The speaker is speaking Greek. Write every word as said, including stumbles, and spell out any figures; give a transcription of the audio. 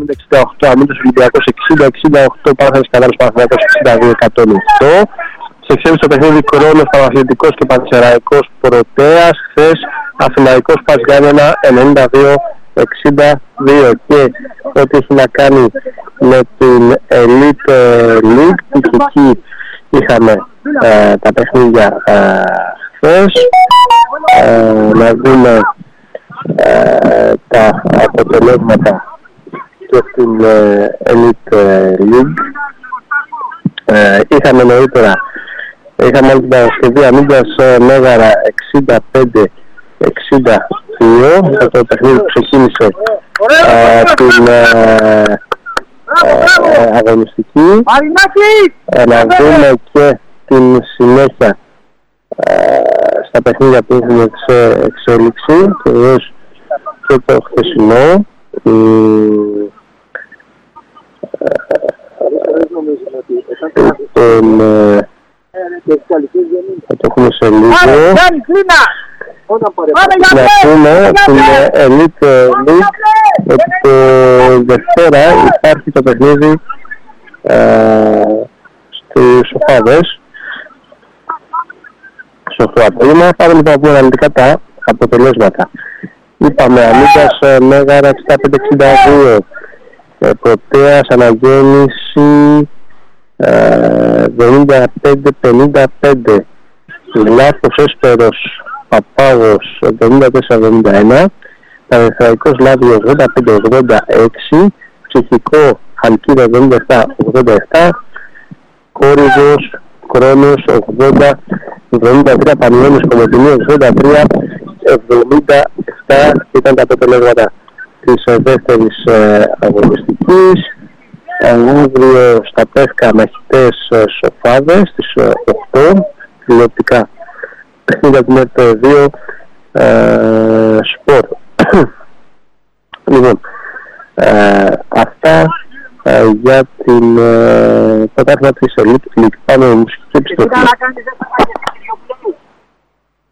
εβδομήντα εξήντα οκτώ, Αμύντος Ολυμπιακός εξήντα εξήντα οκτώ, Πάνθρακας Κανάρας Παναθηναϊκός εξήντα δύο εκατόν οκτώ. Σε εξέλιξη το παιχνίδι Κρόνος Παναθηναϊκός και Πανσεραϊκός Πρωτέας. Χθες Αθηναϊκός Πας Γιάννενα ενενήντα δύο εξήντα δύο. Και ό,τι έχει να κάνει με την Elite League, και εκεί είχαμε ε, τα παιχνίδια ε, χθες. Ε, να δούμε ε, τα αποτελέσματα και στην ε, Elite League. Ε, είχαμε νωρίτερα, είχαμε όλη την Παρασκευή Αμύντας Μέγαρα εξήντα πέντε εξήντα δύο, το παιχνίδι που ξεκίνησε ε, την ε, ε, αγωνιστική. Ε, να δούμε και την συνέχεια ε, στα παιχνίδια που έχουν σε εξέλιξη, κυρίως και το χθεσινό. Λοιπόν, θα το έχουμε σε λίγο. Να πούμε στην Elite League ότι το Δευτέρα υπάρχει το παιχνίδι στις Οφάδες στο οκτώ απόγευμα. Πάμε λοιπόν από αναλυτικά τα αποτελέσματα. Είπαμε Αμύντας Μέγαρα εξήντα πέντε εξήντα δύο, Πρωτέας Αναγέννηση εβδομήντα πέντε πενήντα πέντε, Λάθος Έσπερος Παπάγος εβδομήντα τέσσερα εβδομήντα ένα, Παναθηναϊκός Λάδι ογδόντα πέντε ογδόντα έξι, Ψυχικό Χαλκίδα εβδομήντα επτά ογδόντα επτά, Κόρυβος Κρόνος ογδόντα εβδομήντα τρία, Πανιώνης Κομωτινή ογδόντα τρία εβδομήντα επτά. Ήταν τα αποτελέσματα της δεύτερης ε, αγωνιστικής. Αύριο στα Πεύκα Μαχητές Σοφάδες στις οκτώ, τηλεοπτικά παιχνίδια του ΜΕΡΤ δύο ε, Σπορ. Λοιπόν, ε, αυτά ε, για την ε, πρωτάθλημα της Elite League. Πάμε μουσική επιστροφή.